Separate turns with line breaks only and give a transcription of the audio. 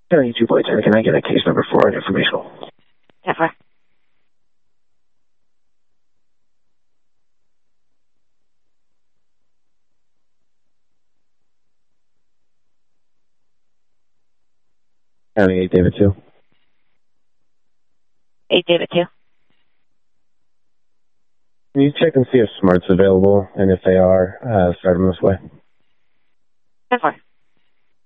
County 2 Boy 10, can I get a case number 4 and informational?
Definitely.
County 8 David 2.
8 David 2.
Can you check and see if Smart's available, and if they are, start them this way?
Definitely.